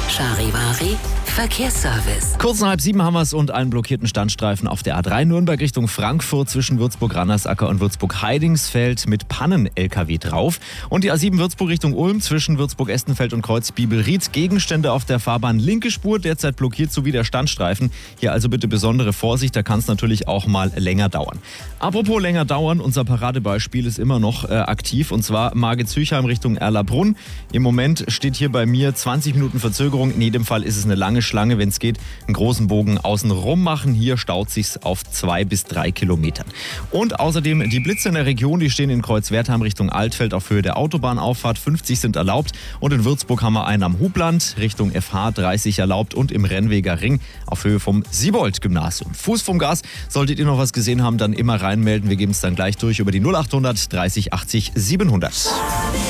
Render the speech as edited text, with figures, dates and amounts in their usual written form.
Charivari Verkehrsservice. Kurz nach 6:30 haben wir es und einen blockierten Standstreifen auf der A3 Nürnberg Richtung Frankfurt zwischen Würzburg-Randersacker und Würzburg-Heidingsfeld mit Pannen-LKW drauf. Und die A7 Würzburg Richtung Ulm zwischen Würzburg-Estenfeld und Kreuz-Bibelried. Gegenstände auf der Fahrbahn linke Spur, derzeit blockiert sowie der Standstreifen. Hier also bitte besondere Vorsicht, da kann es natürlich auch mal länger dauern. Apropos länger dauern, unser Paradebeispiel ist immer noch aktiv und zwar Margit-Züchheim Richtung Erlabrunn. Im Moment steht hier bei mir 20 Minuten Verzögerung. In jedem Fall ist es eine lange Schlange, wenn es geht. Einen großen Bogen außen rum machen. Hier staut sich's auf 2 bis 3 Kilometern. Und außerdem die Blitze in der Region, die stehen in Kreuzwertheim Richtung Altfeld auf Höhe der Autobahnauffahrt. 50 sind erlaubt. Und in Würzburg haben wir einen am Hubland Richtung FH 30 erlaubt und im Rennweger Ring auf Höhe vom Siebold-Gymnasium. Fuß vom Gas. Solltet ihr noch was gesehen haben, dann immer reinmelden. Wir geben es dann gleich durch über die 0800 30 80 700.